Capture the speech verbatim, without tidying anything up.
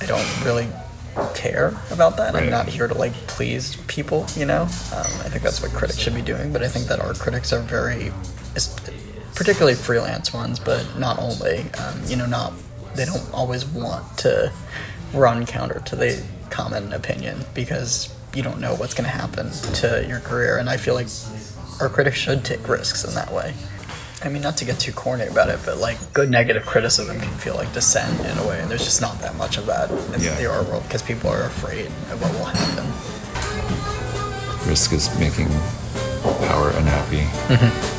I don't really care about that. Right. I'm not here to like please people, you know. Um, I think that's what critics should be doing. But I think that art critics are very, particularly freelance ones, but not only. Um, you know, not they don't always want to run counter to the common opinion because you don't know what's going to happen to your career. And I feel like art critics should take risks in that way. I mean, not to get too corny about it, but like good negative criticism can feel like dissent in a way, and there's just not that much of that in Yeah. the art world because people are afraid of what will happen. Risk is making power unhappy. Mm-hmm.